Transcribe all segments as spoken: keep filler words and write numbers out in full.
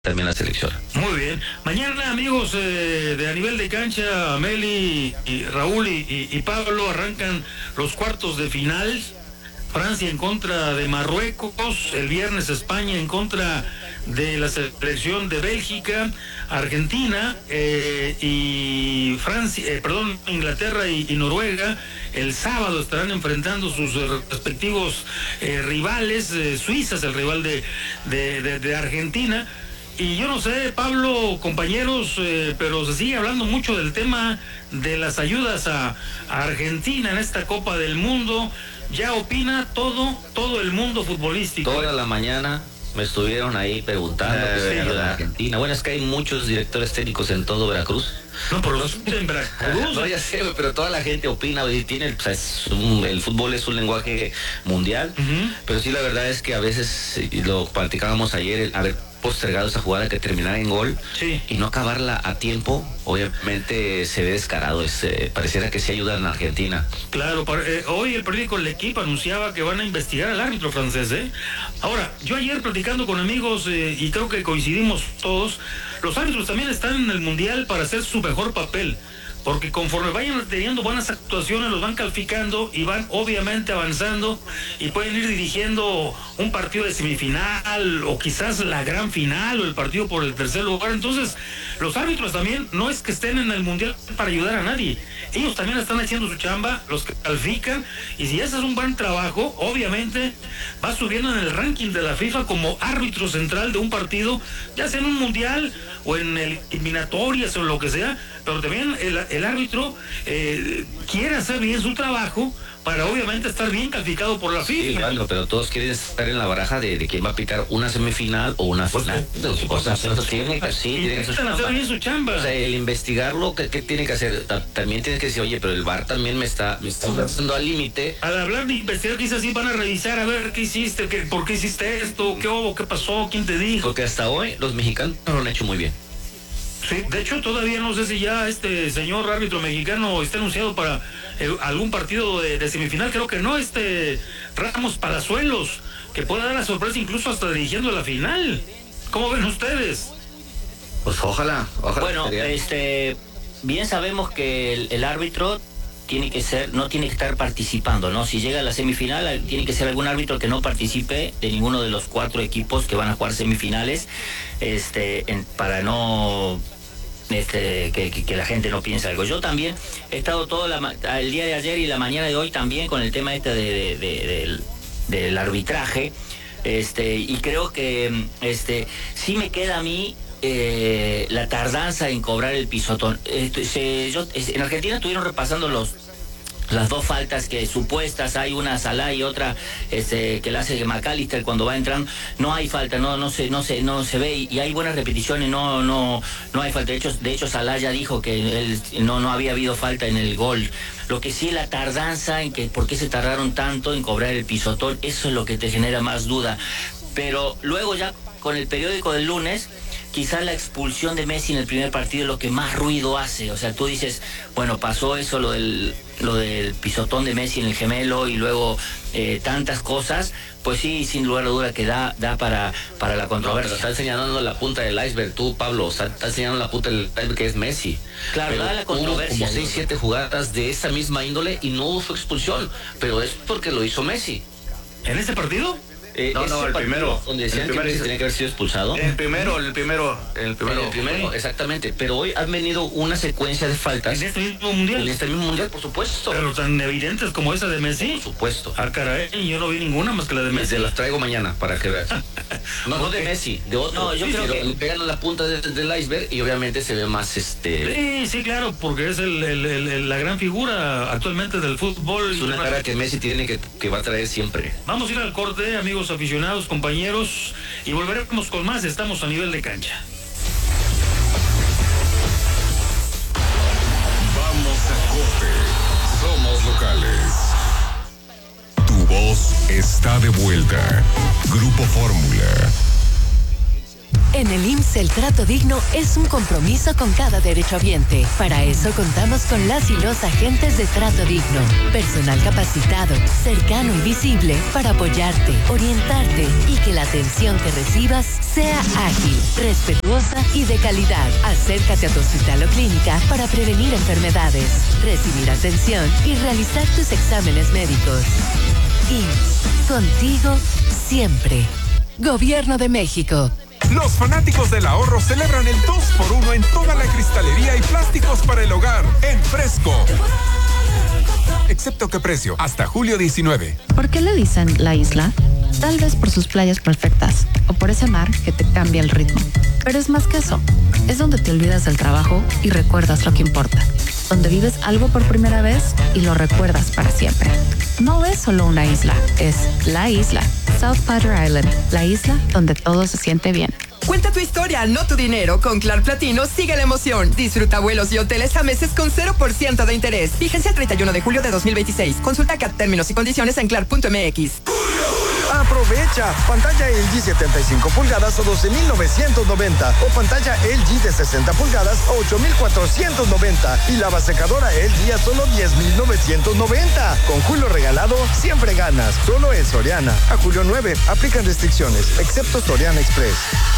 también la selección. Muy bien. Mañana, amigos, eh, de a nivel de cancha, Meli y Raúl y, y, y Pablo arrancan los cuartos de final. Francia en contra de Marruecos, el viernes España en contra de la selección de Bélgica, Argentina eh, y Francia, eh, perdón, Inglaterra y, y Noruega el sábado estarán enfrentando sus eh, respectivos eh, rivales. eh, Suiza es el rival de, de, de, de Argentina. Y yo no sé, Pablo, compañeros, eh, pero se sigue hablando mucho del tema de las ayudas a, a Argentina en esta Copa del Mundo. Ya opina todo, todo el mundo futbolístico. Toda la mañana me estuvieron ahí preguntando Eh, qué sí, ayuda a Argentina. Bueno, es que hay muchos directores técnicos en todo Veracruz. No, pero los en Veracruz. No, ya sé, pero toda la gente opina y tiene, o sea, es un, el fútbol es un lenguaje mundial, uh-huh. Pero sí, la verdad es que a veces, y lo platicábamos ayer, el haber postergado esa jugada que terminara en gol, sí, y no acabarla a tiempo, obviamente se ve descarado. Es, eh, pareciera que sí ayudan a Argentina. Claro, eh, hoy el periódico El Equipo anunciaba que van a investigar al árbitro francés, ¿eh? Ahora, yo ayer platicando con amigos, eh, y creo que coincidimos todos, los árbitros también están en el Mundial para hacer su mejor papel, porque conforme vayan teniendo buenas actuaciones los van calificando y van obviamente avanzando y pueden ir dirigiendo un partido de semifinal o quizás la gran final o el partido por el tercer lugar. Entonces los árbitros también no es que estén en el Mundial para ayudar a nadie, ellos también están haciendo su chamba, los califican, y si haces un buen trabajo obviamente vas subiendo en el ranking de la FIFA como árbitro central de un partido, ya sea en un Mundial o en el eliminatorias o lo que sea, pero también el, el árbitro eh, quiere hacer bien su trabajo para obviamente estar bien calificado por la FIFA. Sí, claro, pero todos quieren estar en la baraja de, de quién va a pitar una semifinal o una final. Pues, o sea, eso tiene que sí, tiene que hacer bien su chamba. O sea, el investigarlo, ¿qué, qué tiene que hacer? También tienes que decir, oye, pero el V A R también me está, me está dando al límite. Al hablar de investigar, quizás sí van a revisar, a ver qué hiciste, qué, por qué hiciste esto, qué hubo, qué pasó, quién te dijo. Porque hasta hoy los mexicanos lo han hecho muy bien. Sí, de hecho todavía no sé si ya este señor árbitro mexicano está anunciado para eh, algún partido de, de semifinal. Creo que no, este Ramos Palazuelos, que puede dar la sorpresa incluso hasta dirigiendo la final. ¿Cómo ven ustedes? Pues ojalá, ojalá. Bueno, sería. este, bien sabemos que el, el árbitro tiene que ser, no tiene que estar participando, ¿no? Si llega a la semifinal, tiene que ser algún árbitro que no participe de ninguno de los cuatro equipos que van a jugar semifinales, este, en, para no este, que, que, que la gente no piense algo. Yo también he estado todo la, el día de ayer y la mañana de hoy también con el tema este de, de, de, de, del, del arbitraje, este, y creo que este, sí me queda a mí Eh, la tardanza en cobrar el pisotón. Este, se, yo, en Argentina estuvieron repasando los las dos faltas que supuestas, hay una a Salah y otra este, que la hace McAllister cuando va entrando. No hay falta, no no se no se no se ve, y, y hay buenas repeticiones, no no no hay falta. De hecho, de hecho Salah ya dijo que él, no no había habido falta en el gol. Lo que sí, la tardanza en que por qué se tardaron tanto en cobrar el pisotón, eso es lo que te genera más duda. Pero luego ya con el periódico del lunes, quizás la expulsión de Messi en el primer partido es lo que más ruido hace. O sea, tú dices, bueno, pasó eso, lo del lo del pisotón de Messi en el gemelo y luego eh, tantas cosas, pues sí, sin lugar a duda que da da para para la controversia. No, pero está enseñando la punta del iceberg tú, Pablo, o sea, está enseñando la punta del iceberg que es Messi. Claro, pero da la controversia. Hubo como seis, siete jugadas de esa misma índole y no hubo su expulsión, pero es porque lo hizo Messi. ¿En ese partido? Eh, no, no, el primero. Donde decían el primero que Messi tenía que haber sido expulsado. El primero, el primero, el primero. El primero, exactamente. Pero hoy han venido una secuencia de faltas. ¿En este mismo mundial? En este mismo mundial, por supuesto. Pero tan evidentes como esa de Messi. Por supuesto. Ah, caray, yo no vi ninguna más que la de Messi. Se las traigo mañana para que veas. No, no de Messi, de otro. No, yo sí, creo pero que le pegan a la punta de, del iceberg y obviamente se ve más este. Sí, sí, claro, porque es el, el, el, la gran figura actualmente del fútbol. Es una cara que Messi tiene que, que va a traer siempre. Vamos a ir al corte, amigos aficionados, compañeros, y volveremos con más. Estamos a nivel de cancha. Vamos a corte. Somos locales. Tu voz está de vuelta. Grupo Fórmula. En el I M S S el trato digno es un compromiso con cada derechohabiente. Para eso contamos con las y los agentes de trato digno. Personal capacitado, cercano y visible para apoyarte, orientarte y que la atención que recibas sea ágil, respetuosa y de calidad. Acércate a tu hospital o clínica para prevenir enfermedades, recibir atención y realizar tus exámenes médicos. I M S S, contigo siempre. Gobierno de México. Los fanáticos del ahorro celebran el dos por uno en toda la cristalería y plásticos para el hogar en Fresco. Excepto que precio, hasta julio diecinueve. ¿Por qué le dicen la isla? Tal vez por sus playas perfectas o por ese mar que te cambia el ritmo. Pero es más que eso. Es donde te olvidas del trabajo y recuerdas lo que importa. Donde vives algo por primera vez y lo recuerdas para siempre. No es solo una isla, es la isla. South Padre Island, la isla donde todo se siente bien. Cuenta tu historia, no tu dinero. Con Clar Platino sigue la emoción. Disfruta vuelos y hoteles a meses con cero por ciento de interés. Fíjense el treinta y uno de julio de dos mil veintiséis. Consulta C A T términos y condiciones en clar punto m x. Aprovecha pantalla L G setenta y cinco pulgadas a doce mil novecientos noventa o pantalla L G de sesenta pulgadas a ocho mil cuatrocientos noventa y lavasecadora L G a solo diez mil novecientos noventa. Con Julio regalado siempre ganas. Solo en Soriana. A julio nueve aplican restricciones, excepto Soriana Express.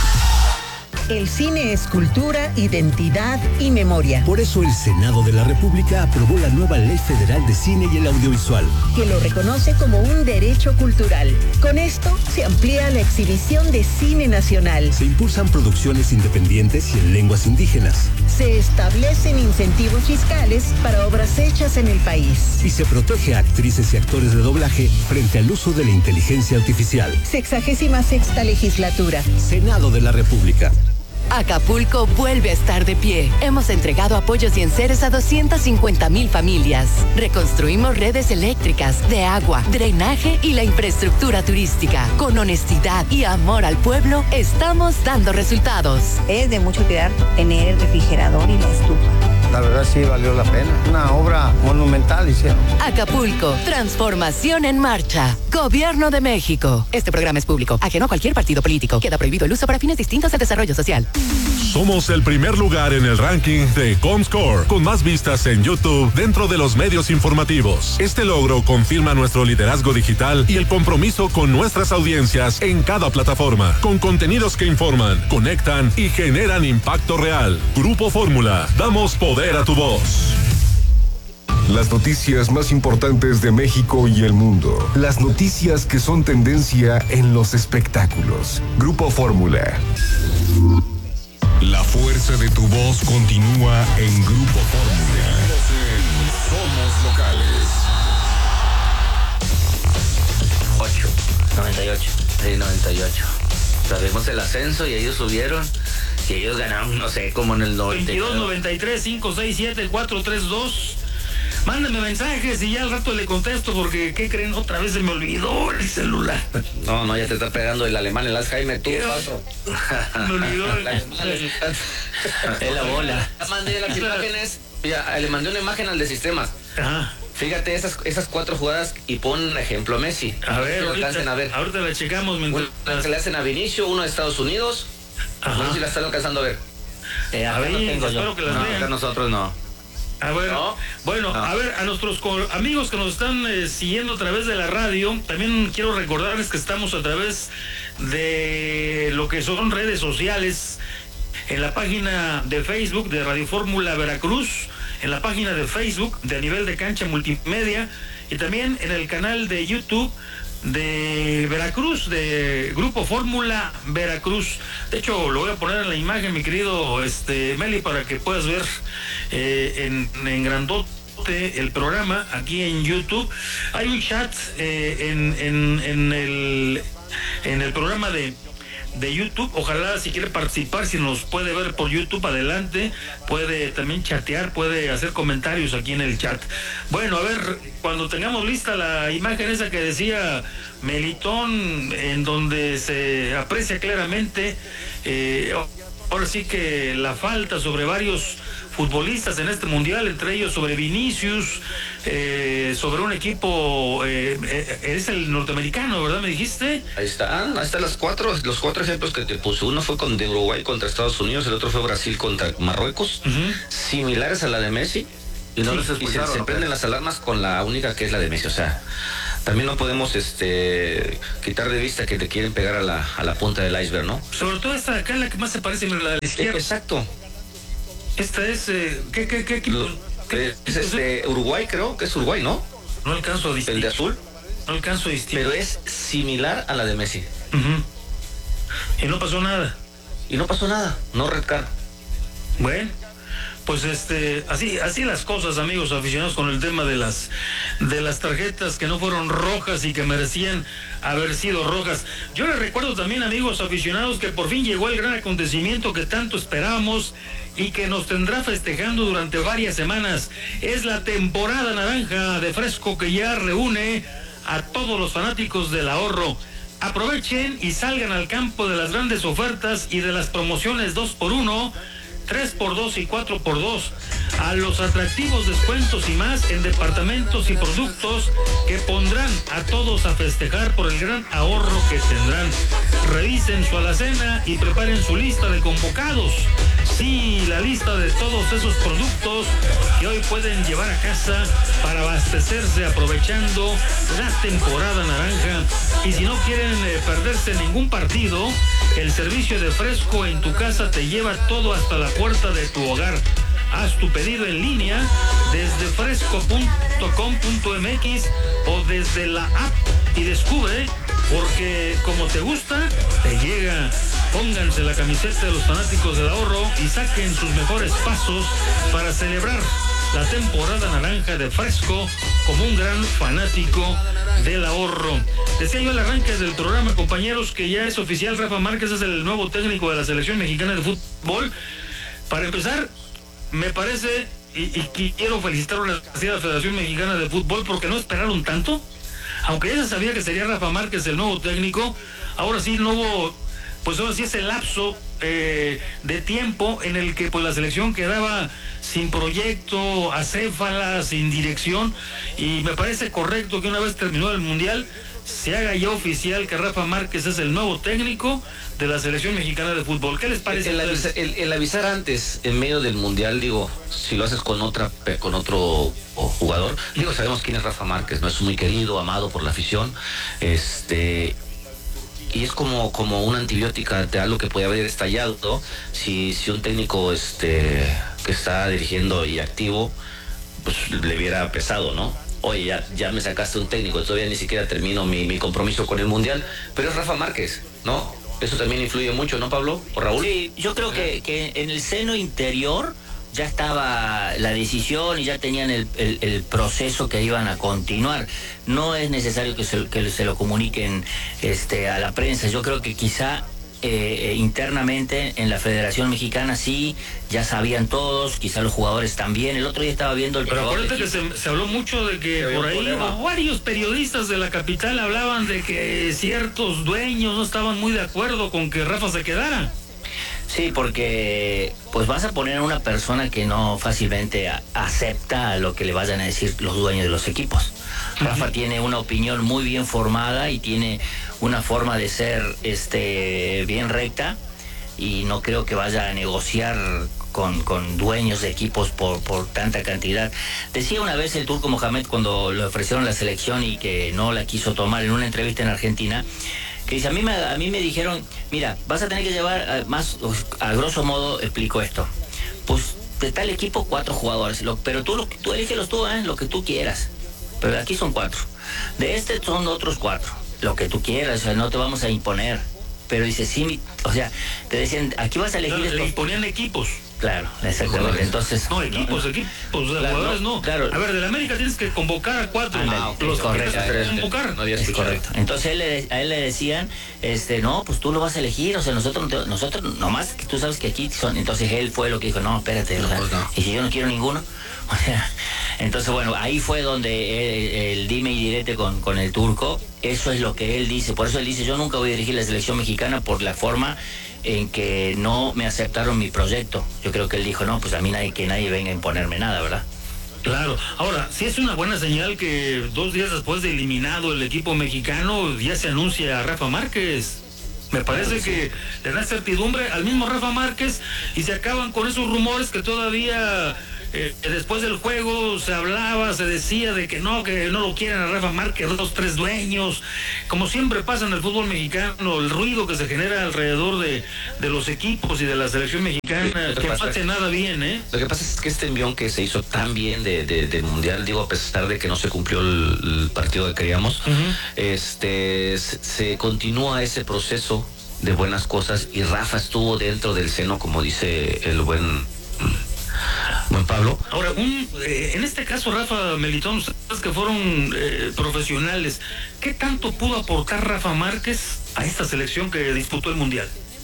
El cine es cultura, identidad y memoria. Por eso el Senado de la República aprobó la nueva Ley Federal de Cine y el Audiovisual, que lo reconoce como un derecho cultural. Con esto se amplía la exhibición de cine nacional. Se impulsan producciones independientes y en lenguas indígenas. Se establecen incentivos fiscales para obras hechas en el país. Y se protege a actrices y actores de doblaje frente al uso de la inteligencia artificial. Sexagésima sexta legislatura. Senado de la República. Acapulco vuelve a estar de pie. Hemos entregado apoyos y enseres a doscientas cincuenta mil familias. Reconstruimos redes eléctricas, de agua, drenaje y la infraestructura turística. Con honestidad y amor al pueblo, estamos dando resultados. Es de mucho cuidar tener el refrigerador y la estufa. La verdad sí valió la pena. Una obra monumental hicieron. Acapulco, transformación en marcha. Gobierno de México. Este programa es público, ajeno a cualquier partido político. Queda prohibido el uso para fines distintos al desarrollo social. Somos el primer lugar en el ranking de Comscore, con más vistas en YouTube dentro de los medios informativos. Este logro confirma nuestro liderazgo digital y el compromiso con nuestras audiencias en cada plataforma, con contenidos que informan, conectan y generan impacto real. Grupo Fórmula, damos poder a tu voz. Las noticias más importantes de México y el mundo. Las noticias que son tendencia en los espectáculos. Grupo Fórmula. La fuerza de tu voz continúa en Grupo Fórmula. Somos locales. ocho. noventa y ocho. Sí, noventa y ocho. Sabemos el ascenso y ellos subieron. Y ellos ganaron, no sé, como en el noventa y dos. veintidós, noventa y tres, cinco seis siete, cuatro tres dos. Mándenme mensajes y ya al rato le contesto porque, ¿qué creen? Otra vez se me olvidó el celular. No, no, ya te está pegando el alemán en las Jaime, tú, paso. Me olvidó el... Es la bola. Mandé las imágenes, ya, le mandé una imagen al de sistemas. Ajá. Fíjate esas, esas cuatro jugadas y pon ejemplo Messi. A ver, ahorita, ahorita, a ver. ahorita la checamos. Bueno, se le hacen a Vinicio, uno de Estados Unidos. Ajá. No sé si la están alcanzando a ver. Eh, a ver, no tengo espero yo. que las no, vean. Acá nosotros no. A ver, ¿No? bueno, no. a ver, a nuestros amigos que nos están eh, siguiendo a través de la radio, también quiero recordarles que estamos a través de lo que son redes sociales, en la página de Facebook de Radio Fórmula Veracruz, en la página de Facebook de A Nivel de Cancha Multimedia y también en el canal de YouTube de Veracruz, de Grupo Fórmula Veracruz. De hecho, lo voy a poner en la imagen, mi querido este Meli, para que puedas ver eh, en, en grandote el programa aquí en YouTube. Hay un chat eh, en, en, en, el, en el programa de de YouTube. Ojalá, si quiere participar, si nos puede ver por YouTube, adelante, puede también chatear, puede hacer comentarios aquí en el chat. Bueno, a ver, cuando tengamos lista la imagen esa que decía Melitón, en donde se aprecia claramente eh, ahora sí que la falta sobre varios futbolistas en este mundial, entre ellos sobre Vinicius, eh, sobre un equipo, eh, eh, es el norteamericano, ¿verdad? ¿Me dijiste? Ahí está, ahí están las cuatro, los cuatro ejemplos que te puse. Uno fue con de Uruguay contra Estados Unidos, el otro fue Brasil contra Marruecos, uh-huh. similares a la de Messi, y, no sí, les y se, se prenden las alarmas con la única que es la de Messi, o sea, también no podemos este quitar de vista que le quieren pegar a la, a la punta del iceberg, ¿no? Sobre todo esta de acá, la que más se parece a la de la izquierda. Exacto. Esta es, eh, ¿qué, qué, qué equipo? ¿Qué, es este, Uruguay, creo que es Uruguay, ¿no? No alcanzo a distinguir. El de azul. No alcanzo a distinguir. Pero es similar a la de Messi. Uh-huh. Y no pasó nada. Y no pasó nada, no red card. Bueno, pues este, así, así las cosas, amigos aficionados, con el tema de las, de las tarjetas que no fueron rojas y que merecían haber sido rojas. Yo les recuerdo también, amigos aficionados, que por fin llegó el gran acontecimiento que tanto esperábamos y que nos tendrá festejando durante varias semanas. Es la temporada naranja de Fresco, que ya reúne a todos los fanáticos del ahorro. Aprovechen y salgan al campo de las grandes ofertas y de las promociones dos por uno, tres por dos y cuatro por dos, a los atractivos descuentos y más en departamentos y productos que pondrán a todos a festejar por el gran ahorro que tendrán. Revisen su alacena y preparen su lista de convocados. Sí, la lista de todos esos productos que hoy pueden llevar a casa para abastecerse aprovechando la temporada naranja. Y si no quieren eh, perderse ningún partido, el servicio de Fresco en tu casa te lleva todo hasta la puerta de tu hogar. Haz tu pedido en línea desde fresco punto com punto m x o desde la app y descubre, porque como te gusta, te llega. Pónganse la camiseta de los fanáticos del ahorro y saquen sus mejores pasos para celebrar la temporada naranja de Fresco como un gran fanático del ahorro. Decía yo al arranque del programa, compañeros, que ya es oficial, Rafa Márquez es el nuevo técnico de la selección mexicana de fútbol. Para empezar, me parece, y, y quiero felicitar a la Federación Mexicana de Fútbol, porque no esperaron tanto. Aunque ya se sabía que sería Rafa Márquez el nuevo técnico, ahora sí no hubo, pues ahora sí ese lapso eh, de tiempo en el que pues la selección quedaba sin proyecto, acéfala, sin dirección, y me parece correcto que una vez terminó el Mundial se haga ya oficial que Rafa Márquez es el nuevo técnico de la selección mexicana de fútbol. ¿Qué les parece? El, el, avisar, el, el avisar antes, en medio del Mundial, digo, si lo haces con otra con otro jugador, digo, sabemos quién es Rafa Márquez, no es muy querido, amado por la afición, este... y es como, como un antibiótico de algo que puede haber estallado, ¿no? si, si un técnico este, que está dirigiendo y activo, pues le hubiera pesado, ¿no? Oye, ya, ya me sacaste un técnico, todavía ni siquiera termino mi, mi compromiso con el Mundial, pero es Rafa Márquez, ¿no? Eso también influye mucho, ¿no, Pablo? ¿O Raúl? Sí, yo creo que, que en el seno interior ya estaba la decisión y ya tenían el, el, el proceso que iban a continuar. No es necesario que se, que se lo comuniquen este, a la prensa. Yo creo que quizá eh, internamente en la Federación Mexicana sí, ya sabían todos, quizá los jugadores también. El otro día estaba viendo el... Pero acuérdate que se, se habló mucho de que por ahí problema. Varios periodistas de la capital hablaban de que ciertos dueños no estaban muy de acuerdo con que Rafa se quedara. Sí, porque pues vas a poner a una persona que no fácilmente a, acepta lo que le vayan a decir los dueños de los equipos. Rafa uh-huh. tiene una opinión muy bien formada y tiene una forma de ser este bien recta, y no creo que vaya a negociar con, con dueños de equipos por, por tanta cantidad. Decía una vez el Turco Mohamed, cuando le ofrecieron la selección y que no la quiso tomar, en una entrevista en Argentina, que dice, a mí me, a mí me dijeron, mira, vas a tener que llevar, a, más a grosso modo explico esto, pues de tal equipo cuatro jugadores, lo, pero tú, tú elígelos tú, ¿eh? Lo que tú quieras, pero aquí son cuatro, de este son otros cuatro, lo que tú quieras, o sea, no te vamos a imponer. Pero dice, sí, o sea, te decían, aquí vas a elegir... Claro, estos... Le imponían equipos. Claro, exactamente. Entonces... No, equipos, no, equipos, de claro, jugadores no. Claro. A ver, de la América tienes que convocar a cuatro. Ah, okay, los correcto. Que convocar. No es correcto. Entonces él le, a él le decían, este, no, pues tú lo vas a elegir, o sea, nosotros, nosotros nomás, que tú sabes que aquí son... Entonces él fue lo que dijo, no, espérate, no, o sea, no. Y si yo no quiero ninguno... O sea, entonces, bueno, ahí fue donde el, el dime y direte con, con el Turco. Eso es lo que él dice. Por eso él dice, yo nunca voy a dirigir la selección mexicana por la forma en que no me aceptaron mi proyecto. Yo creo que él dijo, no, pues a mí nadie, que nadie venga a imponerme nada, ¿verdad? Claro. Ahora, sí es una buena señal que dos días después de eliminado el equipo mexicano ya se anuncia a Rafa Márquez. Me parece claro, que sí. le da certidumbre al mismo Rafa Márquez y se acaban con esos rumores que todavía eh, después del juego se hablaba, se decía de que no, que no lo quieren a Rafa Márquez, los tres dueños. Como siempre pasa en el fútbol mexicano, el ruido que se genera alrededor de, de los equipos y de la selección mexicana, sí, que no hace nada bien, ¿eh? Lo que pasa es que este envión que se hizo tan bien de, de, del Mundial, digo, a pesar de que no se cumplió el, el partido que queríamos, uh-huh. este se, se continúa ese proceso de buenas cosas y Rafa estuvo dentro del seno, como dice el buen buen Pablo. Ahora, un, eh, en este caso, Rafa Melitón, ustedes que fueron eh, profesionales, ¿qué tanto pudo aportar Rafa Márquez a esta selección que disputó el Mundial?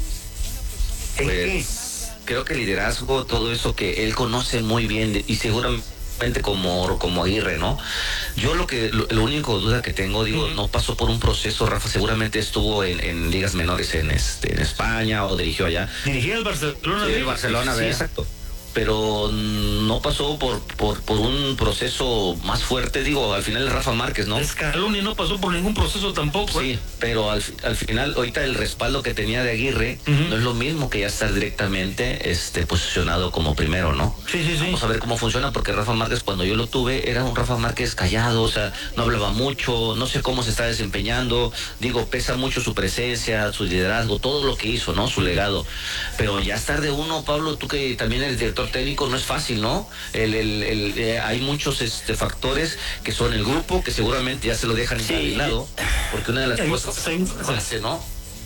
Pues creo que liderazgo, todo eso que él conoce muy bien y seguramente como, como Aguirre, ¿no? Yo lo que lo, lo único duda que tengo, digo, uh-huh. no pasó por un proceso. Rafa seguramente estuvo en, en ligas menores en este en España o dirigió allá. Dirigía el Barcelona. Sí, el Barcelona, sí, exacto. Pero no pasó por, por por un proceso más fuerte, digo, al final es Rafa Márquez, ¿no? Scaloni no pasó por ningún proceso tampoco. Sí, ¿eh? Pero al, al final, ahorita el respaldo que tenía de Aguirre uh-huh. no es lo mismo que ya estar directamente este, posicionado como primero, ¿no? Sí, sí, sí. Vamos a ver cómo funciona, porque Rafa Márquez, cuando yo lo tuve, era un Rafa Márquez callado, o sea, no hablaba mucho, no sé cómo se está desempeñando, digo, pesa mucho su presencia, su liderazgo, todo lo que hizo, ¿no? Su legado. Pero ya estar de uno, Pablo, tú que también eres director técnico, no es fácil, ¿no? El, el, el, eh, hay muchos este, factores que son el grupo, que seguramente ya se lo dejan sí. encarrilado, porque una de las cosas se hace, ¿no?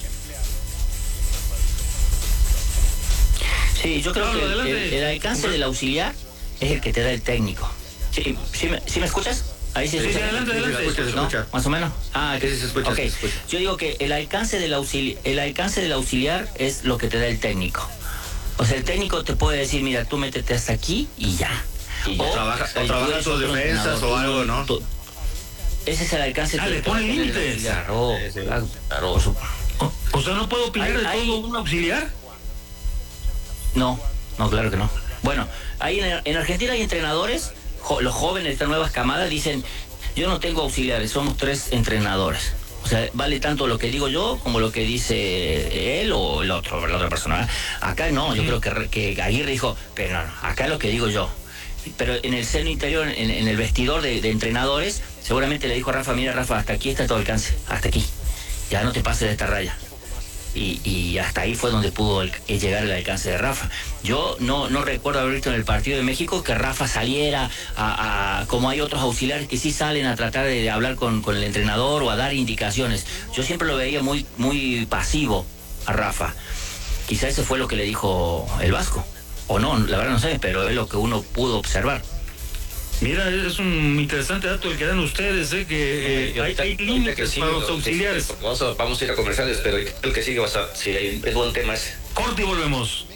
Sí, yo creo que el, el, el alcance del auxiliar es el que te da el técnico. ¿Sí, sí, me, ¿sí me escuchas? Ahí se sí, escucha. Sí, adelante, adelante. ¿No? Se escucha. Más o menos. Ah, que sí se escucha, okay. se escucha. Yo digo que el alcance del auxiliar, el alcance del auxiliar es lo que te da el técnico. O sea, el técnico te puede decir, mira, tú métete hasta aquí y ya. Y o trabaja, o trabaja tus defensas o algo, ¿no? Tú, ese es el alcance. Ah, le pone límites. Claro, sí, sí. claro, claro. O, o sea, ¿no puedo opinar de todo un auxiliar? No, no, claro que no. Bueno, ahí en, en Argentina hay entrenadores, jo, los jóvenes, estas nuevas camadas, dicen, yo no tengo auxiliares, somos tres entrenadores. O sea, vale tanto lo que digo yo como lo que dice él o el otro, la otra persona. Acá no, yo creo que, que Aguirre dijo, pero no, acá es lo que digo yo. Pero en el seno interior, en, en el vestidor de, de entrenadores, seguramente le dijo a Rafa, mira Rafa, hasta aquí está todo alcance, hasta aquí. Ya no te pases de esta raya. Y, y hasta ahí fue donde pudo el, el llegar el alcance de Rafa. Yo no, no recuerdo haber visto en el partido de México que Rafa saliera a, a como hay otros auxiliares que sí salen a tratar de, de hablar con, con el entrenador o a dar indicaciones. Yo siempre lo veía muy, muy pasivo a Rafa. Quizá ese fue lo que le dijo el Vasco. O no, la verdad no sé, pero es lo que uno pudo observar. Mira, es un interesante dato el que dan ustedes, ¿eh? que eh, hay, hay límites para los auxiliares. Vamos a, vamos a ir a comerciales, pero el que sigue vas a... Sí, hay, es buen tema ese. Corte y volvemos.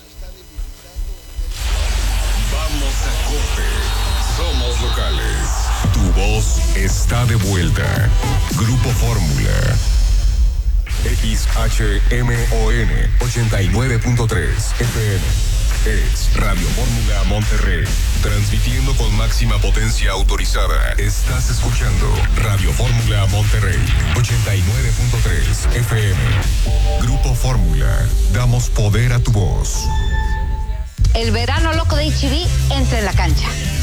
Vamos a Cope. Somos locales. Tu voz está de vuelta. Grupo Fórmula. X H M O N ochenta y nueve punto tres F M. Es Radio Fórmula Monterrey, transmitiendo con máxima potencia autorizada. Estás escuchando Radio Fórmula Monterrey, ochenta y nueve punto tres F M. Grupo Fórmula, damos poder a tu voz. El verano loco de H E B entra en la cancha.